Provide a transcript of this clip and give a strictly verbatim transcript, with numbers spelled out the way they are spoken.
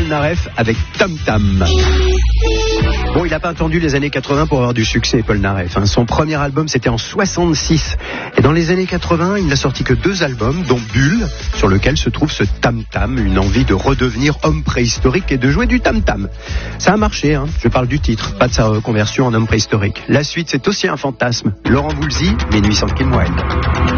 Polnareff avec Tam Tam. Bon, il n'a pas attendu les années quatre-vingts pour avoir du succès, Polnareff. Hein. Son premier album, c'était en soixante-six. Et dans les années quatre-vingts, il n'a sorti que deux albums, dont Bulle, sur lequel se trouve ce tam-tam, une envie de redevenir homme préhistorique et de jouer du tam-tam. Ça a marché, hein. Je parle du titre, pas de sa reconversion en homme préhistorique. La suite, c'est aussi un fantasme. Laurent Voulzy, Minuit sans Kim Wilde.